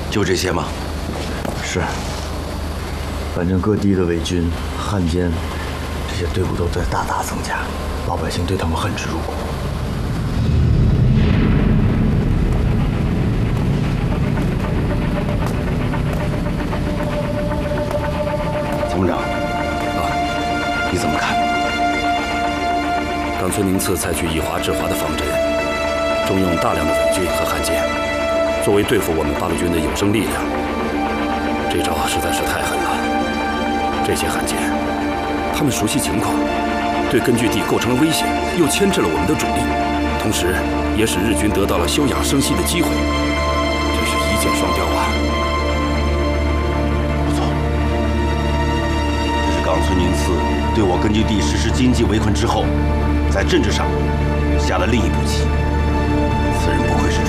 就这些吗？ 是。反正各地的伪军、汉奸，这些队伍都在大大增加，老百姓对他们恨之入骨。 参谋长，你怎么看？ 冈村宁次采取以华制华的方针，重用大量的伪军和汉奸，作为对付我们八路军的有生力量。这招实在是太狠了。这些汉奸，他们熟悉情况，对根据地构成了威胁，又牵制了我们的主力，同时也使日军得到了休养生息的机会，真是一箭双雕啊！ 不错，这是冈村宁次对我根据地实施经济围困之后，在政治上下了另一步棋。此人不愧是